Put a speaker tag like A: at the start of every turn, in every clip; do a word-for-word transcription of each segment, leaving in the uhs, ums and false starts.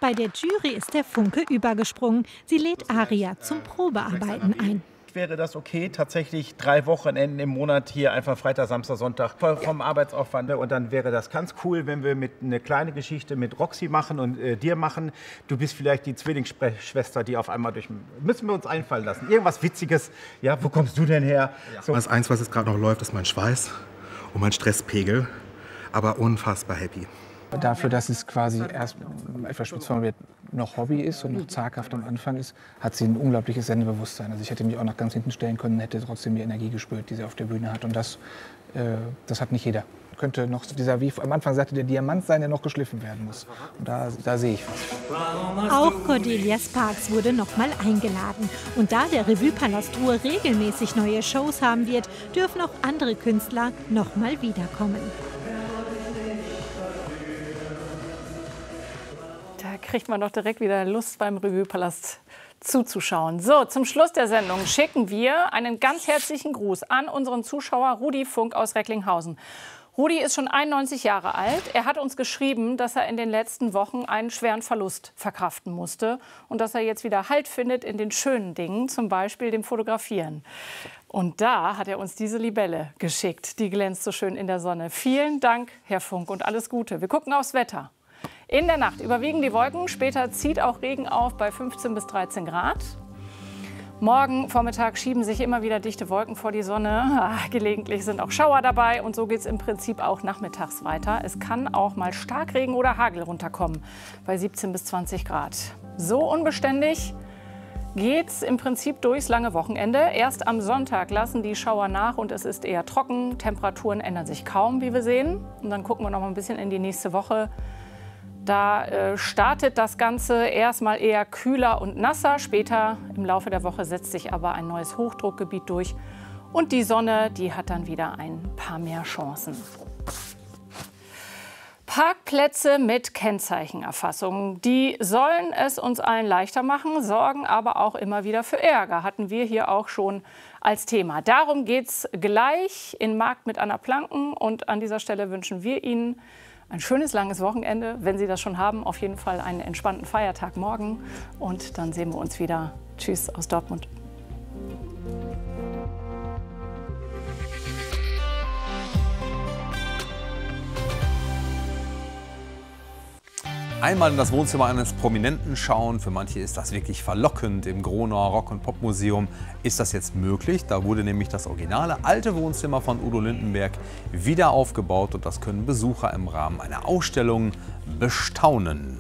A: Bei der Jury ist der Funke übergesprungen. Sie lädt Aria zum Probearbeiten ein.
B: Wäre das okay, tatsächlich drei Wochenenden im Monat hier einfach Freitag, Samstag, Sonntag vom Arbeitsaufwand. Und dann wäre das ganz cool, wenn wir mit eine kleine Geschichte mit Roxy machen und äh, dir machen. Du bist vielleicht die Zwillingsschwester, die auf einmal durch... Müssen wir uns einfallen lassen. Irgendwas Witziges. Ja, wo kommst du denn her?
C: Ja. So. Das Eins, was jetzt gerade noch läuft, ist mein Schweiß und mein Stresspegel. Aber unfassbar happy.
D: Dafür, dass es quasi erst etwas spitz formuliert noch Hobby ist und noch zaghaft am Anfang ist, hat sie ein unglaubliches Sendebewusstsein. Also ich hätte mich auch nach ganz hinten stellen können, hätte trotzdem die Energie gespürt, die sie auf der Bühne hat. Und das, äh, das hat nicht jeder. Könnte noch dieser, wie am Anfang sagte, der Diamant sein, der noch geschliffen werden muss. Und da, da sehe ich was.
A: Auch Cordelia Sparks wurde noch mal eingeladen. Und da der Revue-Palast Ruhr regelmäßig neue Shows haben wird, dürfen auch andere Künstler noch mal wiederkommen.
E: Da kriegt man doch direkt wieder Lust, beim Revue-Palast zuzuschauen. So, zum Schluss der Sendung schicken wir einen ganz herzlichen Gruß an unseren Zuschauer Rudi Funk aus Recklinghausen. Rudi ist schon einundneunzig Jahre alt. Er hat uns geschrieben, dass er in den letzten Wochen einen schweren Verlust verkraften musste und dass er jetzt wieder Halt findet in den schönen Dingen, zum Beispiel dem Fotografieren. Und da hat er uns diese Libelle geschickt. Die glänzt so schön in der Sonne. Vielen Dank, Herr Funk, und alles Gute. Wir gucken aufs Wetter. In der Nacht überwiegen die Wolken, später zieht auch Regen auf bei fünfzehn bis dreizehn Grad. Morgen Vormittag schieben sich immer wieder dichte Wolken vor die Sonne. Ach, gelegentlich sind auch Schauer dabei und so geht es im Prinzip auch nachmittags weiter. Es kann auch mal Starkregen oder Hagel runterkommen bei siebzehn bis zwanzig Grad. So unbeständig geht's im Prinzip durchs lange Wochenende. Erst am Sonntag lassen die Schauer nach und es ist eher trocken. Temperaturen ändern sich kaum, wie wir sehen. Und dann gucken wir noch mal ein bisschen in die nächste Woche. Da äh, startet das Ganze erstmal eher kühler und nasser. Später im Laufe der Woche setzt sich aber ein neues Hochdruckgebiet durch. Und die Sonne, die hat dann wieder ein paar mehr Chancen. Parkplätze mit Kennzeichenerfassung, die sollen es uns allen leichter machen, sorgen aber auch immer wieder für Ärger. Hatten wir hier auch schon als Thema. Darum geht es gleich in Markt mit Anna Planken. Und an dieser Stelle wünschen wir Ihnen ein schönes, langes Wochenende. Wenn Sie das schon haben, auf jeden Fall einen entspannten Feiertag morgen. Und dann sehen wir uns wieder. Tschüss aus Dortmund.
F: Einmal in das Wohnzimmer eines Prominenten schauen. Für manche ist das wirklich verlockend. Im Gronauer Rock- und Popmuseum ist das jetzt möglich. Da wurde nämlich das originale alte Wohnzimmer von Udo Lindenberg wieder aufgebaut. Und das können Besucher im Rahmen einer Ausstellung bestaunen.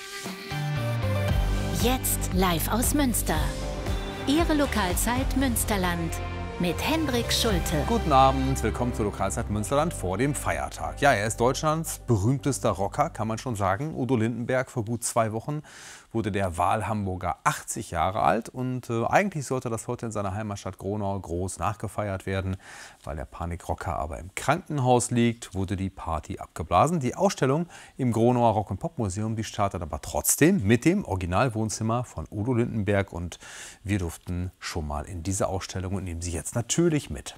G: Jetzt live aus Münster. Ihre Lokalzeit Münsterland. Mit Hendrik Schulte.
F: Guten Abend, willkommen zur Lokalzeit Münsterland vor dem Feiertag. Ja, er ist Deutschlands berühmtester Rocker, kann man schon sagen. Udo Lindenberg, vor gut zwei Wochen wurde der Wahlhamburger achtzig Jahre alt. Und äh, eigentlich sollte das heute in seiner Heimatstadt Gronau groß nachgefeiert werden. Weil der Panikrocker aber im Krankenhaus liegt, wurde die Party abgeblasen. Die Ausstellung im Gronauer Rock- und Popmuseum, die startet aber trotzdem mit dem Originalwohnzimmer von Udo Lindenberg. Und wir durften schon mal in diese Ausstellung und nehmen sie jetzt natürlich mit.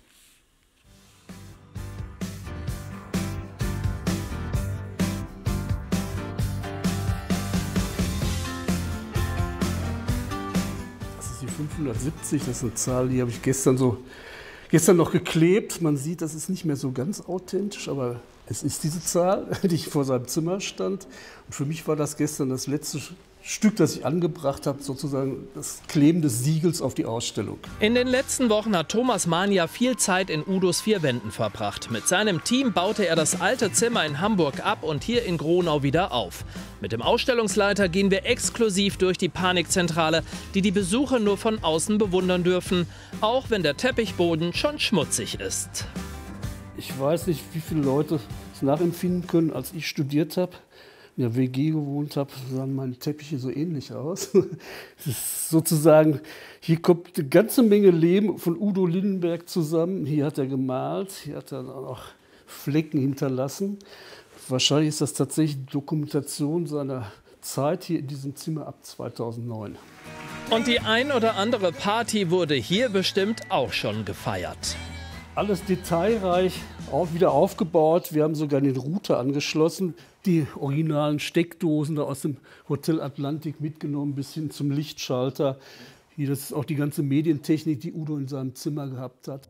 H: Das ist die fünfhundertsiebzig, das ist eine Zahl, die habe ich gestern so gestern noch geklebt. Man sieht, das ist nicht mehr so ganz authentisch, aber es ist diese Zahl, die vor seinem Zimmer stand. Und für mich war das gestern das letzte Stück, das ich angebracht habe, sozusagen das Kleben des Siegels auf die Ausstellung.
I: In den letzten Wochen hat Thomas Mania viel Zeit in Udos vier Wänden verbracht. Mit seinem Team baute er das alte Zimmer in Hamburg ab und hier in Gronau wieder auf. Mit dem Ausstellungsleiter gehen wir exklusiv durch die Panikzentrale, die die Besucher nur von außen bewundern dürfen, auch wenn der Teppichboden schon schmutzig ist.
H: Ich weiß nicht, wie viele Leute es nachempfinden können, als ich studiert habe, in der W G gewohnt habe, sahen meine Teppiche so ähnlich aus. Es ist sozusagen, hier kommt eine ganze Menge Leben von Udo Lindenberg zusammen. Hier hat er gemalt, hier hat er auch Flecken hinterlassen. Wahrscheinlich ist das tatsächlich die Dokumentation seiner Zeit hier in diesem Zimmer ab zweitausendneun.
I: Und die ein oder andere Party wurde hier bestimmt auch schon gefeiert.
H: Alles detailreich auch wieder aufgebaut. Wir haben sogar den Router angeschlossen, die originalen Steckdosen da aus dem Hotel Atlantik mitgenommen bis hin zum Lichtschalter. Hier, das ist auch die ganze Medientechnik, die Udo in seinem Zimmer gehabt hat.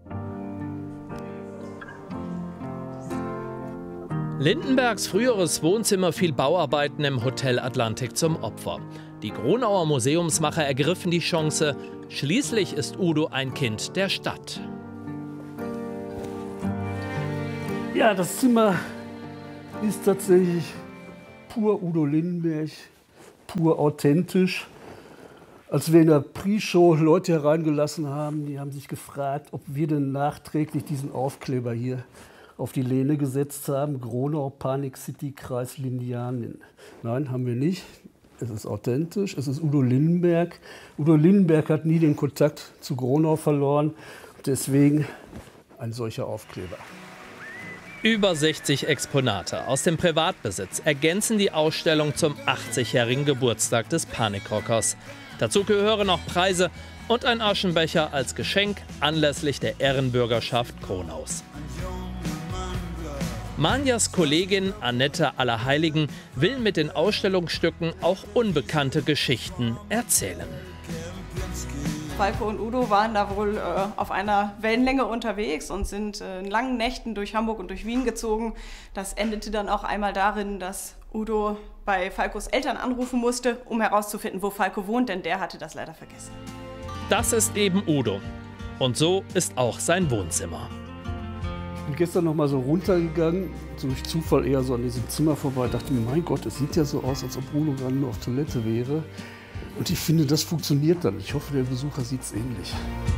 I: Lindenbergs früheres Wohnzimmer fiel Bauarbeiten im Hotel Atlantik zum Opfer. Die Gronauer Museumsmacher ergriffen die Chance. Schließlich ist Udo ein Kind der Stadt.
H: Ja, das Zimmer ist tatsächlich pur Udo Lindenberg, pur authentisch. Als wir in der Pre-Show Leute hereingelassen haben, die haben sich gefragt, ob wir denn nachträglich diesen Aufkleber hier auf die Lehne gesetzt haben. Gronau, Panik City, Kreis Linianen. Nein, haben wir nicht. Es ist authentisch, es ist Udo Lindenberg. Udo Lindenberg hat nie den Kontakt zu Gronau verloren. Deswegen ein solcher Aufkleber.
I: Über sechzig Exponate aus dem Privatbesitz ergänzen die Ausstellung zum achtzigjährigen Geburtstag des Panikrockers. Dazu gehören noch Preise und ein Aschenbecher als Geschenk anlässlich der Ehrenbürgerschaft Gronaus. Manjas Kollegin Annette Allerheiligen will mit den Ausstellungsstücken auch unbekannte Geschichten erzählen.
J: Falco und Udo waren da wohl äh, auf einer Wellenlänge unterwegs und sind äh, in langen Nächten durch Hamburg und durch Wien gezogen. Das endete dann auch einmal darin, dass Udo bei Falcos Eltern anrufen musste, um herauszufinden, wo Falco wohnt, denn der hatte das leider vergessen.
I: Das ist eben Udo. Und so ist auch sein Wohnzimmer.
H: Ich bin gestern noch mal so runtergegangen, durch Zufall eher so an diesem Zimmer vorbei. Ich dachte mir, mein Gott, es sieht ja so aus, als ob Udo gerade nur auf Toilette wäre. Und ich finde, das funktioniert dann. Ich hoffe, der Besucher sieht es ähnlich.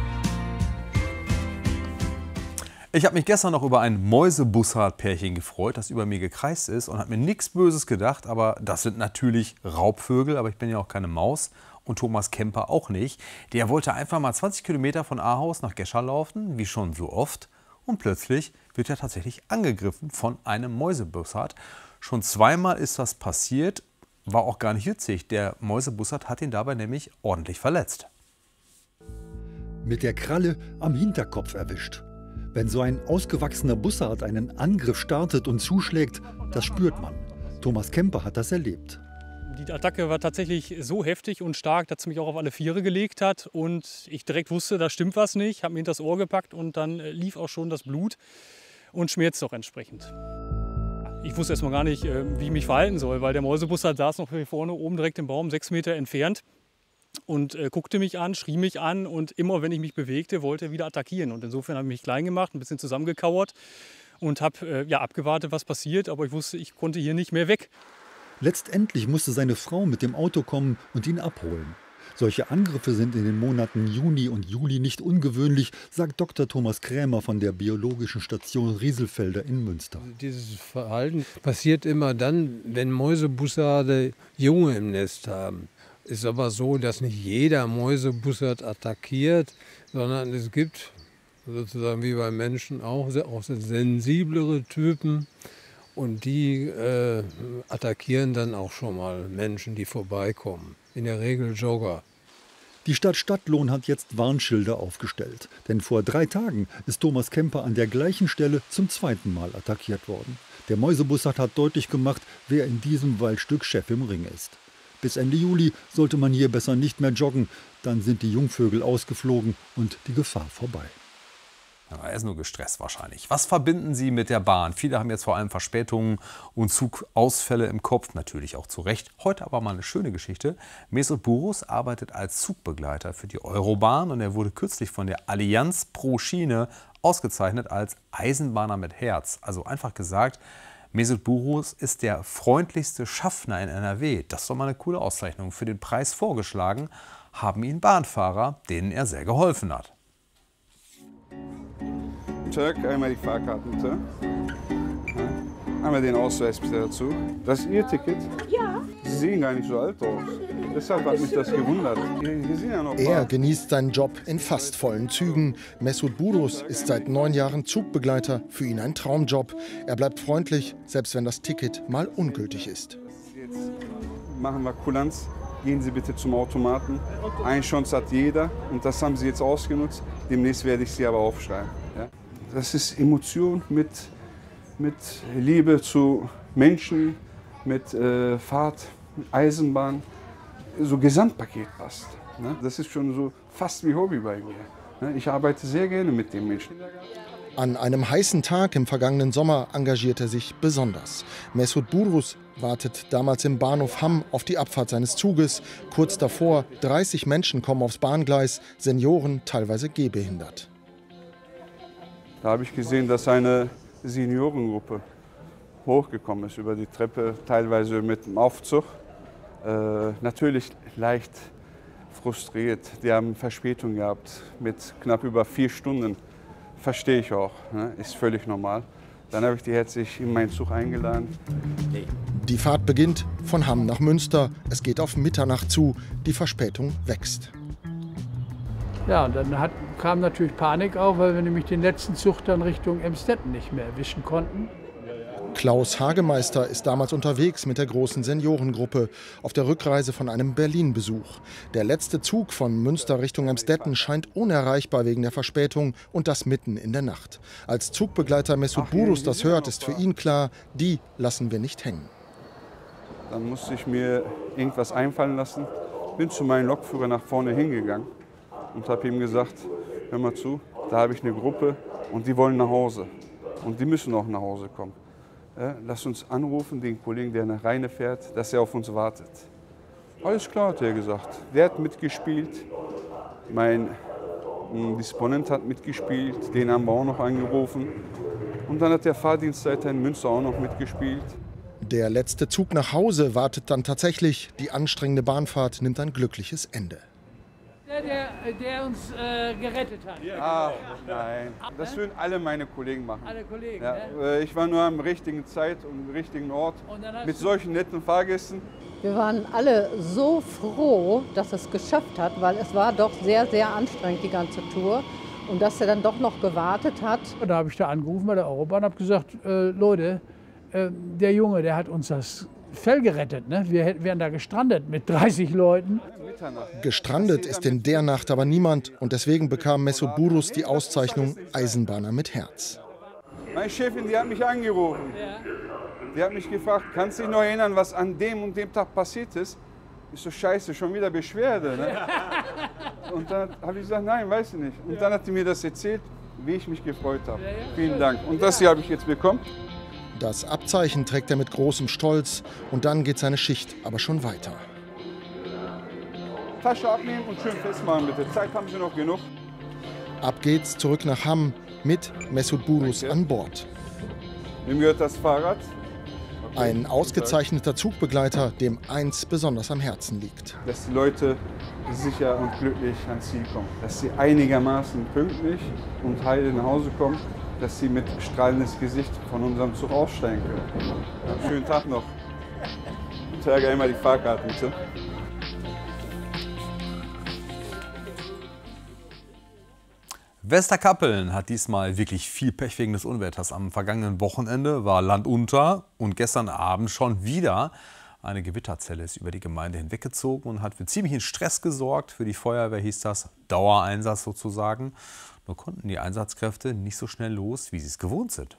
F: Ich habe mich gestern noch über ein Mäusebussard-Pärchen gefreut, das über mir gekreist ist und habe mir nichts Böses gedacht. Aber das sind natürlich Raubvögel, aber ich bin ja auch keine Maus. Und Thomas Kemper auch nicht. Der wollte einfach mal zwanzig Kilometer von Ahaus nach Gescher laufen, wie schon so oft. Und plötzlich wird er tatsächlich angegriffen von einem Mäusebussard. Schon zweimal ist das passiert. War auch gar nicht witzig. Der Mäusebussard hat ihn dabei nämlich ordentlich verletzt.
K: Mit der Kralle am Hinterkopf erwischt. Wenn so ein ausgewachsener Bussard einen Angriff startet und zuschlägt, das spürt man. Thomas Kemper hat das erlebt.
L: Die Attacke war tatsächlich so heftig und stark, dass sie mich auch auf alle Viere gelegt hat. Und ich direkt wusste, da stimmt was nicht. Habe mir hinter das Ohr gepackt und dann lief auch schon das Blut und schmerzt auch entsprechend. Ich wusste erst mal gar nicht, wie ich mich verhalten soll, weil der Mäusebussard saß noch hier vorne oben direkt im Baum, sechs Meter entfernt. Und äh, guckte mich an, schrie mich an und immer, wenn ich mich bewegte, wollte er wieder attackieren. Und insofern habe ich mich klein gemacht, ein bisschen zusammengekauert und habe äh, ja, abgewartet, was passiert. Aber ich wusste, ich konnte hier nicht mehr weg.
K: Letztendlich musste seine Frau mit dem Auto kommen und ihn abholen. Solche Angriffe sind in den Monaten Juni und Juli nicht ungewöhnlich, sagt Doktor Thomas Krämer von der Biologischen Station Rieselfelder in Münster.
M: Dieses Verhalten passiert immer dann, wenn Mäusebussarde Junge im Nest haben. Ist aber so, dass nicht jeder Mäusebussard attackiert, sondern es gibt, sozusagen wie bei Menschen auch, auch sensiblere Typen. Und die äh, attackieren dann auch schon mal Menschen, die vorbeikommen. In der Regel Jogger.
K: Die Stadt Stadtlohn hat jetzt Warnschilder aufgestellt. Denn vor drei Tagen ist Thomas Kemper an der gleichen Stelle zum zweiten Mal attackiert worden. Der Mäusebussard hat deutlich gemacht, wer in diesem Waldstück Chef im Ring ist. Bis Ende Juli sollte man hier besser nicht mehr joggen. Dann sind die Jungvögel ausgeflogen und die Gefahr vorbei.
F: Ja, er ist nur gestresst wahrscheinlich. Was verbinden Sie mit der Bahn? Viele haben jetzt vor allem Verspätungen und Zugausfälle im Kopf. Natürlich auch zu Recht. Heute aber mal eine schöne Geschichte. Mesut Burus arbeitet als Zugbegleiter für die Eurobahn. Und er wurde kürzlich von der Allianz pro Schiene ausgezeichnet als Eisenbahner mit Herz. Also einfach gesagt, Mesut Burus ist der freundlichste Schaffner in N R W. Das ist doch mal eine coole Auszeichnung. Für den Preis vorgeschlagen haben ihn Bahnfahrer, denen er sehr geholfen hat.
N: Tag, einmal die Fahrkarte bitte. Einmal den Ausweis bitte dazu. Das ist Ihr Ticket? Ja. Sie sehen gar nicht so alt aus. Deshalb hat mich das gewundert. Hier sind ja noch
O: er genießt seinen Job in fast vollen Zügen. Mesut Burus ist seit neun Jahren Zugbegleiter. Für ihn ein Traumjob. Er bleibt freundlich, selbst wenn das Ticket mal ungültig ist.
N: Jetzt machen wir Kulanz. Gehen Sie bitte zum Automaten. Eine Chance hat jeder und das haben Sie jetzt ausgenutzt. Demnächst werde ich Sie aber aufschreiben. Ja? Das ist Emotion mit, mit Liebe zu Menschen, mit äh, Fahrt, Eisenbahn, so Gesamtpaket passt. Ne? Das ist schon so fast wie Hobby bei mir. Ne? Ich arbeite sehr gerne mit den Menschen.
O: An einem heißen Tag im vergangenen Sommer engagiert er sich besonders. Mesut Burus wartet damals im Bahnhof Hamm auf die Abfahrt seines Zuges. Kurz davor, dreißig Menschen kommen aufs Bahngleis, Senioren teilweise gehbehindert.
N: Da habe ich gesehen, dass eine Seniorengruppe hochgekommen ist über die Treppe, teilweise mit dem Aufzug. Äh, natürlich leicht frustriert. Die haben Verspätung gehabt mit knapp über vier Stunden. Verstehe ich auch, ne? Ist völlig normal. Dann habe ich die herzlich in meinen Zug eingeladen.
O: Die Fahrt beginnt von Hamm nach Münster. Es geht auf Mitternacht zu. Die Verspätung wächst.
P: Ja, und dann hat, kam natürlich Panik auf, weil wir nämlich den letzten Zug dann Richtung Emstetten nicht mehr erwischen konnten.
O: Klaus Hagemeister ist damals unterwegs mit der großen Seniorengruppe auf der Rückreise von einem Berlin-Besuch. Der letzte Zug von Münster Richtung Emstetten scheint unerreichbar wegen der Verspätung und das mitten in der Nacht. Als Zugbegleiter Mesut Burus das hört, ist für ihn klar, die lassen wir nicht hängen.
N: Dann musste ich mir irgendwas einfallen lassen, bin zu meinem Lokführer nach vorne hingegangen und habe ihm gesagt, hör mal zu, da habe ich eine Gruppe und die wollen nach Hause und die müssen auch nach Hause kommen. Ja, lass uns anrufen, den Kollegen, der nach Rheine fährt, dass er auf uns wartet. Alles klar, hat er gesagt. Der hat mitgespielt, mein Disponent hat mitgespielt, den haben wir auch noch angerufen. Und dann hat der Fahrdienstleiter in Münster auch noch mitgespielt.
O: Der letzte Zug nach Hause wartet dann tatsächlich. Die anstrengende Bahnfahrt nimmt ein glückliches Ende.
P: Der, der, der uns äh, gerettet hat.
N: Ach, nein, das würden alle meine Kollegen machen.
P: Alle Kollegen,
N: ja,
P: ne?
N: Ich war nur am richtigen Zeit und am richtigen Ort mit solchen netten Fahrgästen.
Q: Wir waren alle so froh, dass es geschafft hat, weil es war doch sehr, sehr anstrengend, die ganze Tour. Und dass er dann doch noch gewartet hat.
P: Und da habe ich da angerufen bei der Eurobahn und habe gesagt, äh, Leute, äh, der Junge, der hat uns das Fell gerettet. Ne? Wir wären da gestrandet mit dreißig Leuten.
O: Gestrandet ist in der Nacht aber niemand und deswegen bekam Mesut Burus die Auszeichnung Eisenbahner mit Herz.
N: Meine Chefin, die hat mich angerufen. Die hat mich gefragt, kannst du dich noch erinnern, was an dem und dem Tag passiert ist? Ich so, scheiße, schon wieder Beschwerde. Ne? Und dann habe ich gesagt, nein, weiß ich nicht. Und dann hat sie mir das erzählt, wie ich mich gefreut habe. Vielen Dank. Und das hier habe ich jetzt bekommen.
O: Das Abzeichen trägt er mit großem Stolz und dann geht seine Schicht aber schon weiter.
N: Tasche abnehmen und schön festmachen bitte. Zeit haben Sie noch genug.
O: Ab geht's zurück nach Hamm mit Mesut Burus an Bord.
N: Wem gehört das Fahrrad? Okay.
O: Ein ausgezeichneter Zugbegleiter, dem eins besonders am Herzen liegt.
N: Dass die Leute sicher und glücklich ans Ziel kommen. Dass sie einigermaßen pünktlich und heil nach Hause kommen. Dass sie mit strahlendes Gesicht von unserem Zug aussteigen können. Ja, schönen Tag noch. Ich zeige einmal die Fahrkarte, bitte.
F: Westerkappeln hat diesmal wirklich viel Pech wegen des Unwetters. Am vergangenen Wochenende war Land unter und gestern Abend schon wieder eine Gewitterzelle ist über die Gemeinde hinweggezogen und hat für ziemlichen Stress gesorgt. Für die Feuerwehr hieß das Dauereinsatz sozusagen. Nur konnten die Einsatzkräfte nicht so schnell los, wie sie es gewohnt sind.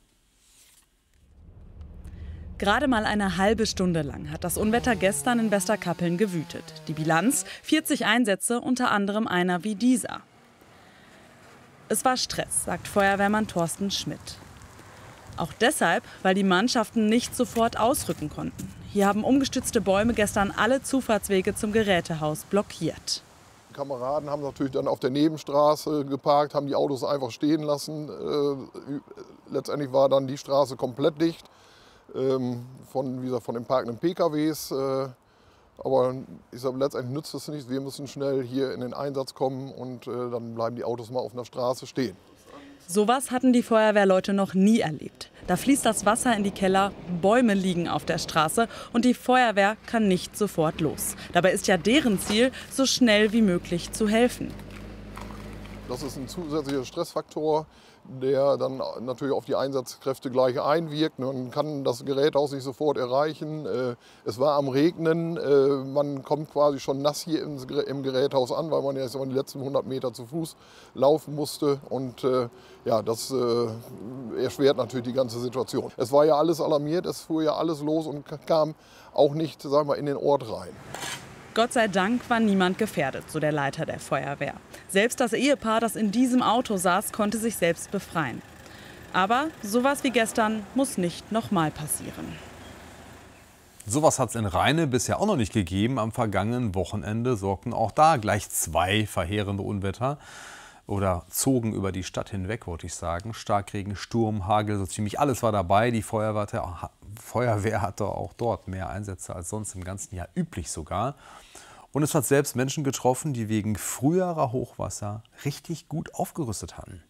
R: Gerade mal eine halbe Stunde lang hat das Unwetter gestern in Westerkappeln gewütet. Die Bilanz: vierzig Einsätze, unter anderem einer wie dieser. Es war Stress, sagt Feuerwehrmann Thorsten Schmidt. Auch deshalb, weil die Mannschaften nicht sofort ausrücken konnten. Hier haben umgestützte Bäume gestern alle Zufahrtswege zum Gerätehaus blockiert.
S: Die Kameraden haben natürlich dann auf der Nebenstraße geparkt, haben die Autos einfach stehen lassen. Äh, letztendlich war dann die Straße komplett dicht ähm, von, wie gesagt, von den parkenden P K Ws. Äh, aber ich sage, letztendlich nützt es nichts. Wir müssen schnell hier in den Einsatz kommen und äh, dann bleiben die Autos mal auf einer Straße stehen.
R: Sowas hatten die Feuerwehrleute noch nie erlebt. Da fließt das Wasser in die Keller, Bäume liegen auf der Straße und die Feuerwehr kann nicht sofort los. Dabei ist ja deren Ziel, so schnell wie möglich zu helfen.
S: Das ist ein zusätzlicher Stressfaktor, der dann natürlich auf die Einsatzkräfte gleich einwirkt. Man kann das Gerät auch nicht sofort erreichen. Es war am Regnen, man kommt quasi schon nass hier im Geräthaus an, weil man jetzt die letzten hundert Meter zu Fuß laufen musste. Und ja, das erschwert natürlich die ganze Situation. Es war ja alles alarmiert, es fuhr ja alles los und kam auch nicht, sagen wir, in den Ort rein.
R: Gott sei Dank war niemand gefährdet, so der Leiter der Feuerwehr. Selbst das Ehepaar, das in diesem Auto saß, konnte sich selbst befreien. Aber sowas wie gestern muss nicht nochmal passieren.
F: Sowas hat es in Rheine bisher auch noch nicht gegeben. Am vergangenen Wochenende sorgten auch da gleich zwei verheerende Unwetter oder zogen über die Stadt hinweg, wollte ich sagen. Starkregen, Sturm, Hagel, so ziemlich alles war dabei. Die Feuerwehr, Feuerwehr hatte auch dort mehr Einsätze als sonst im ganzen Jahr üblich sogar. Und es hat selbst Menschen getroffen, die wegen früherer Hochwasser richtig gut aufgerüstet hatten.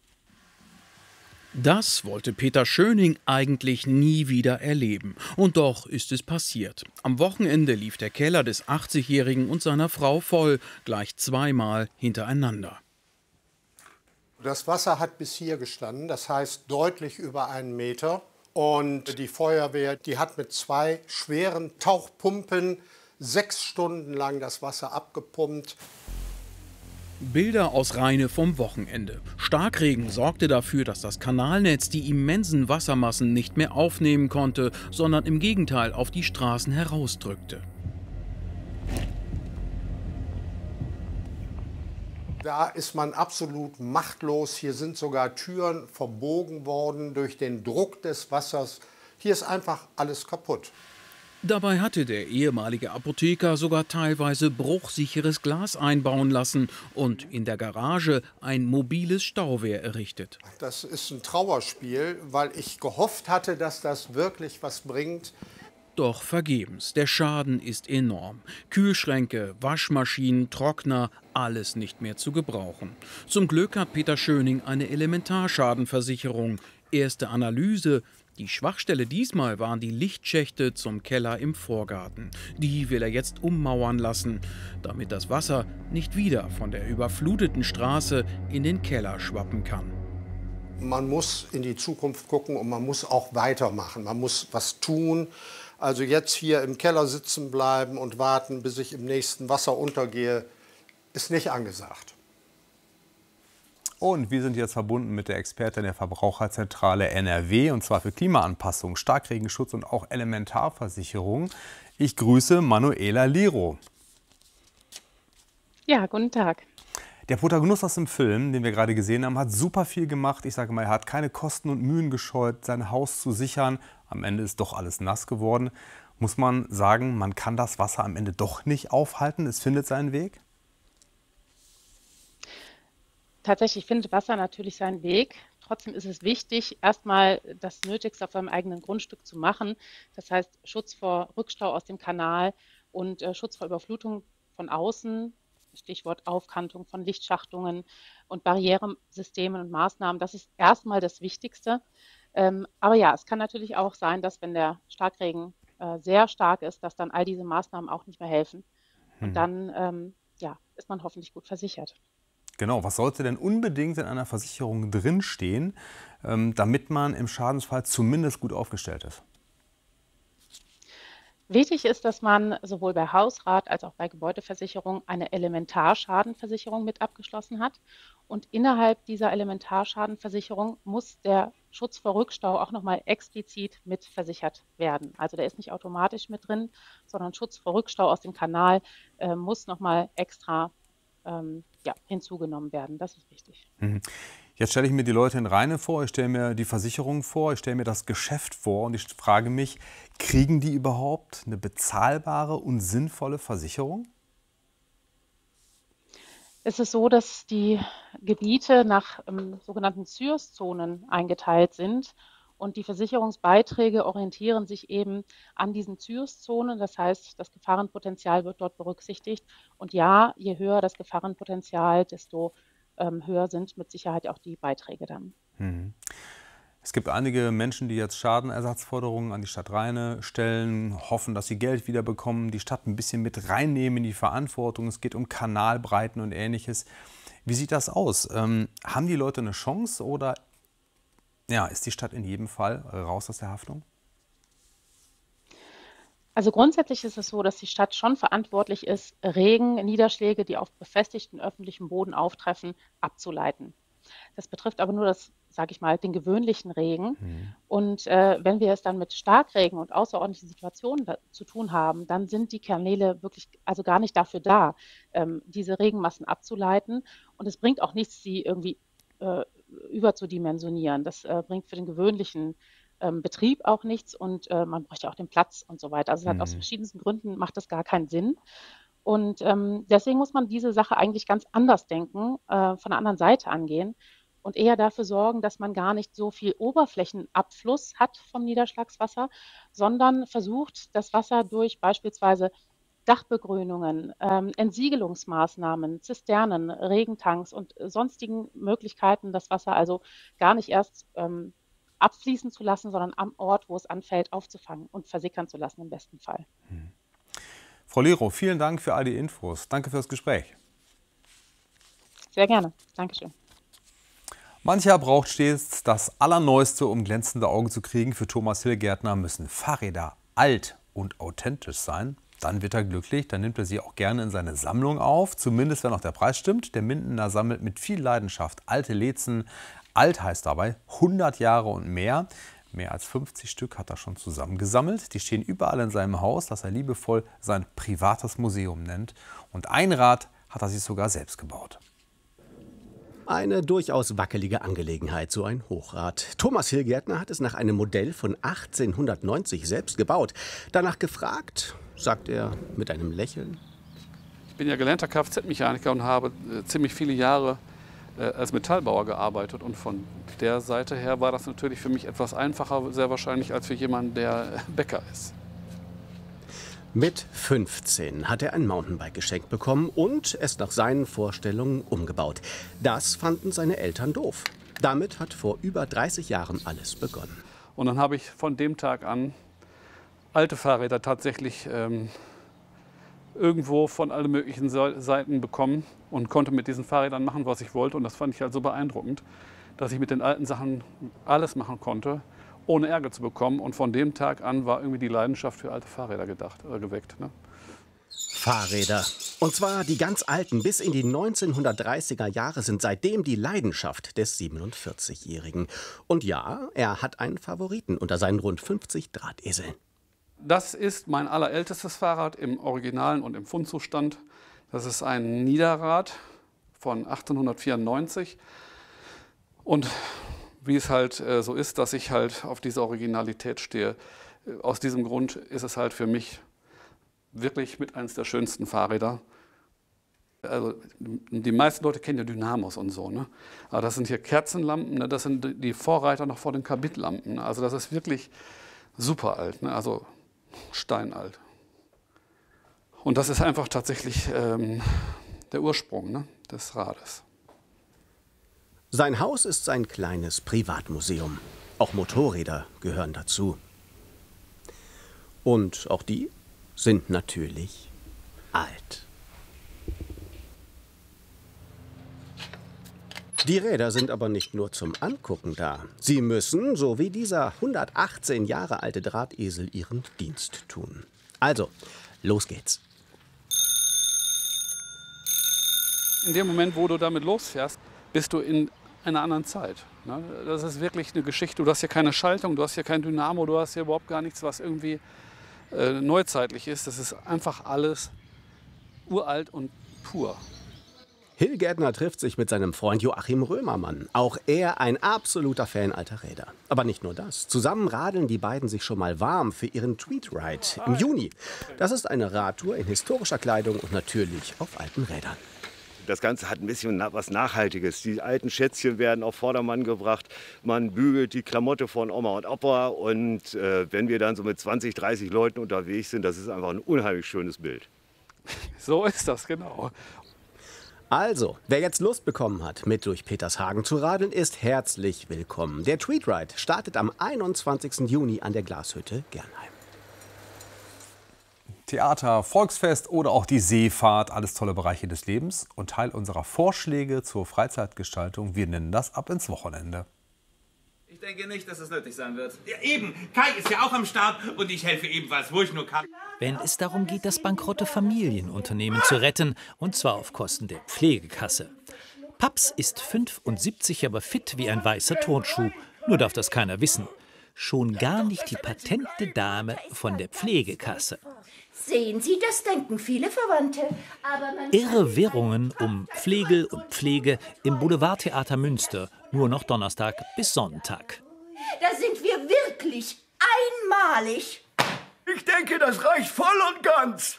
T: Das wollte Peter Schöning eigentlich nie wieder erleben. Und doch ist es passiert. Am Wochenende lief der Keller des achtzigjährigen und seiner Frau voll, gleich zweimal hintereinander.
U: Das Wasser hat bis hier gestanden, das heißt deutlich über einen Meter. Und die Feuerwehr, die hat mit zwei schweren Tauchpumpen sechs Stunden lang das Wasser abgepumpt.
T: Bilder aus Rheine vom Wochenende. Starkregen sorgte dafür, dass das Kanalnetz die immensen Wassermassen nicht mehr aufnehmen konnte, sondern im Gegenteil auf die Straßen herausdrückte.
U: Da ist man absolut machtlos. Hier sind sogar Türen verbogen worden durch den Druck des Wassers. Hier ist einfach alles kaputt.
T: Dabei hatte der ehemalige Apotheker sogar teilweise bruchsicheres Glas einbauen lassen und in der Garage ein mobiles Stauwehr errichtet.
U: Das ist ein Trauerspiel, weil ich gehofft hatte, dass das wirklich was bringt.
T: Doch vergebens. Der Schaden ist enorm. Kühlschränke, Waschmaschinen, Trockner, alles nicht mehr zu gebrauchen. Zum Glück hat Peter Schöning eine Elementarschadenversicherung. Erste Analyse. Die Schwachstelle diesmal waren die Lichtschächte zum Keller im Vorgarten. Die will er jetzt ummauern lassen, damit das Wasser nicht wieder von der überfluteten Straße in den Keller schwappen kann.
U: Man muss in die Zukunft gucken und man muss auch weitermachen. Man muss was tun. Also jetzt hier im Keller sitzen bleiben und warten, bis ich im nächsten Wasser untergehe, ist nicht angesagt.
F: Und wir sind jetzt verbunden mit der Expertin der Verbraucherzentrale N R W, und zwar für Klimaanpassung, Starkregenschutz und auch Elementarversicherung. Ich grüße Manuela Lero.
V: Ja, guten Tag.
F: Der Protagonist aus dem Film, den wir gerade gesehen haben, hat super viel gemacht. Ich sage mal, er hat keine Kosten und Mühen gescheut, sein Haus zu sichern. Am Ende ist doch alles nass geworden. Muss man sagen, man kann das Wasser am Ende doch nicht aufhalten. Es findet seinen Weg?
V: Tatsächlich findet Wasser natürlich seinen Weg. Trotzdem ist es wichtig, erstmal das Nötigste auf seinem eigenen Grundstück zu machen. Das heißt, Schutz vor Rückstau aus dem Kanal und äh, Schutz vor Überflutung von außen, Stichwort Aufkantung von Lichtschachtungen und Barrieresystemen und Maßnahmen. Das ist erstmal das Wichtigste. Ähm, aber ja, es kann natürlich auch sein, dass wenn der Starkregen äh, sehr stark ist, dass dann all diese Maßnahmen auch nicht mehr helfen. Und
F: Hm.
V: dann ähm, ja, ist man hoffentlich gut versichert.
F: Genau, was sollte denn unbedingt in einer Versicherung drinstehen, ähm, damit man im Schadensfall zumindest gut aufgestellt ist?
V: Wichtig ist, dass man sowohl bei Hausrat als auch bei Gebäudeversicherung eine Elementarschadenversicherung mit abgeschlossen hat. Und innerhalb dieser Elementarschadenversicherung muss der Schutz vor Rückstau auch nochmal explizit mit versichert werden. Also der ist nicht automatisch mit drin, sondern Schutz vor Rückstau aus dem Kanal äh, muss nochmal extra ähm, ja, hinzugenommen werden. Das ist wichtig.
F: Mhm. Jetzt stelle ich mir die Leute in Rheine vor, ich stelle mir die Versicherung vor, ich stelle mir das Geschäft vor und ich frage mich, kriegen die überhaupt eine bezahlbare und sinnvolle Versicherung?
V: Es ist so, dass die Gebiete nach ähm, sogenannten C Y R-Zonen eingeteilt sind und die Versicherungsbeiträge orientieren sich eben an diesen C Y R-Zonen. Das heißt, das Gefahrenpotenzial wird dort berücksichtigt. Und ja, je höher das Gefahrenpotenzial, desto ähm, höher sind mit Sicherheit auch die Beiträge dann.
F: Mhm. Es gibt einige Menschen, die jetzt Schadenersatzforderungen an die Stadt Rheine stellen, hoffen, dass sie Geld wiederbekommen, die Stadt ein bisschen mit reinnehmen in die Verantwortung. Es geht um Kanalbreiten und Ähnliches. Wie sieht das aus? Ähm, haben die Leute eine Chance oder ja, ist die Stadt in jedem Fall raus aus der Haftung?
V: Also grundsätzlich ist es so, dass die Stadt schon verantwortlich ist, Regen, Niederschläge, die auf befestigten öffentlichem Boden auftreffen, abzuleiten. Das betrifft aber nur das, sage ich mal, den gewöhnlichen Regen.
F: Mhm.
V: Und äh, wenn wir es dann mit Starkregen und außerordentlichen Situationen da, zu tun haben, dann sind die Kanäle wirklich also gar nicht dafür da, ähm, diese Regenmassen abzuleiten. Und es bringt auch nichts, sie irgendwie äh, überzudimensionieren. Das äh, bringt für den gewöhnlichen ähm, Betrieb auch nichts und äh, man bräuchte auch den Platz und so weiter. Also es hat aus
F: Mhm.
V: verschiedensten Gründen macht das gar keinen Sinn. Und ähm, deswegen muss man diese Sache eigentlich ganz anders denken, äh, von der anderen Seite angehen und eher dafür sorgen, dass man gar nicht so viel Oberflächenabfluss hat vom Niederschlagswasser, sondern versucht, das Wasser durch beispielsweise Dachbegrünungen, ähm, Entsiegelungsmaßnahmen, Zisternen, Regentanks und sonstigen Möglichkeiten, das Wasser also gar nicht erst ähm, abfließen zu lassen, sondern am Ort, wo es anfällt, aufzufangen und versickern zu lassen im besten Fall.
F: Frau Lero, vielen Dank für all die Infos. Danke fürs Gespräch.
V: Sehr gerne. Dankeschön.
F: Mancher braucht stets das Allerneueste, um glänzende Augen zu kriegen. Für Thomas Hillgärtner müssen Fahrräder alt und authentisch sein. Dann wird er glücklich, dann nimmt er sie auch gerne in seine Sammlung auf. Zumindest, wenn auch der Preis stimmt. Der Mindener sammelt mit viel Leidenschaft alte Lezen. Alt heißt dabei hundert Jahre und mehr. Mehr als fünfzig Stück hat er schon zusammengesammelt. Die stehen überall in seinem Haus, das er liebevoll sein privates Museum nennt. Und ein Rad hat er sich sogar selbst gebaut.
B: Eine durchaus wackelige Angelegenheit, so ein Hochrad. Thomas Hillgärtner hat es nach einem Modell von achtzehnhundertneunzig selbst gebaut. Danach gefragt, sagt er mit einem Lächeln.
C: Ich bin ja gelernter Kfz-Mechaniker und habe äh, ziemlich viele Jahre äh, als Metallbauer gearbeitet. Und von der Seite her war das natürlich für mich etwas einfacher, sehr wahrscheinlich, als für jemanden, der Bäcker ist.
B: Mit fünfzehn hat er ein Mountainbike geschenkt bekommen und es nach seinen Vorstellungen umgebaut. Das fanden seine Eltern doof. Damit hat vor über dreißig Jahren alles begonnen.
C: Und dann habe ich von dem Tag an alte Fahrräder tatsächlich ähm, irgendwo von allen möglichen Seiten bekommen und konnte mit diesen Fahrrädern machen, was ich wollte. Und das fand ich halt so beeindruckend, dass ich mit den alten Sachen alles machen konnte, ohne Ärger zu bekommen. Und von dem Tag an war irgendwie die Leidenschaft für alte Fahrräder gedacht, äh, geweckt. Ne?
B: Fahrräder. Und zwar die ganz alten. Bis in die neunzehnhundertdreißiger Jahre sind seitdem die Leidenschaft des siebenundvierzigjährigen. Und ja, er hat einen Favoriten unter seinen rund fünfzig Drahteseln.
C: Das ist mein allerältestes Fahrrad im Originalen und im Fundzustand. Das ist ein Niederrad von achtzehnhundertvierundneunzig. Und wie es halt äh, so ist, dass ich halt auf diese Originalität stehe. Aus diesem Grund ist es halt für mich wirklich mit eines der schönsten Fahrräder. Also die meisten Leute kennen ja Dynamos und so, ne? Aber das sind hier Kerzenlampen, ne? Das sind die Vorreiter noch vor den Kabitlampen. Ne? Also das ist wirklich super alt, ne? Also steinalt. Und das ist einfach tatsächlich ähm, der Ursprung, ne? Des Rades.
B: Sein Haus ist sein kleines Privatmuseum. Auch Motorräder gehören dazu. Und auch die sind natürlich alt. Die Räder sind aber nicht nur zum Angucken da. Sie müssen, so wie dieser hundertachtzehn Jahre alte Drahtesel, ihren Dienst tun. Also, los geht's.
C: In dem Moment, wo du damit losfährst, bist du in einer anderen Zeit. Ne? Das ist wirklich eine Geschichte. Du hast hier keine Schaltung, du hast hier kein Dynamo, du hast hier überhaupt gar nichts, was irgendwie äh, neuzeitlich ist. Das ist einfach alles uralt und pur.
B: Hillgärtner trifft sich mit seinem Freund Joachim Römermann. Auch er ein absoluter Fan alter Räder. Aber nicht nur das. Zusammen radeln die beiden sich schon mal warm für ihren Tweetride im Juni. Das ist eine Radtour in historischer Kleidung und natürlich auf alten Rädern.
W: Das Ganze hat ein bisschen was Nachhaltiges. Die alten Schätzchen werden auf Vordermann gebracht. Man bügelt die Klamotte von Oma und Opa. Und äh, wenn wir dann so mit zwanzig, dreißig Leuten unterwegs sind, das ist einfach ein unheimlich schönes Bild.
C: So ist das, genau.
B: Also, wer jetzt Lust bekommen hat, mit durch Petershagen zu radeln, ist herzlich willkommen. Der Tweetride startet am einundzwanzigsten Juni an der Glashütte Gernheim.
F: Theater, Volksfest oder auch die Seefahrt, alles tolle Bereiche des Lebens und Teil unserer Vorschläge zur Freizeitgestaltung. Wir nennen das Ab ins Wochenende.
A: Ich denke nicht, dass es nötig sein wird. Ja, eben, Kai ist ja auch am Start und ich helfe ebenfalls, wo ich nur kann.
D: Wenn es darum geht, das bankrotte Familienunternehmen zu retten, und zwar auf Kosten der Pflegekasse. Paps ist fünfundsiebzig, aber fit wie ein weißer Turnschuh. Nur darf das keiner wissen. Schon gar nicht die patente Dame von der Pflegekasse.
E: Sehen Sie, das denken viele Verwandte. Aber man
D: Irre Wirrungen um Pflegel und Pflege im Boulevardtheater Münster. Nur noch Donnerstag bis Sonntag.
E: Da sind wir wirklich einmalig.
A: Ich denke, das reicht voll und ganz.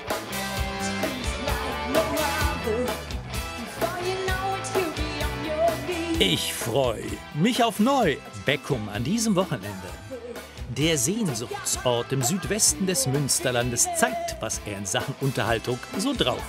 D: Ich freue mich auf neu. Beckum an diesem Wochenende. Der Sehnsuchtsort im Südwesten des Münsterlandes zeigt, was er in Sachen Unterhaltung so drauf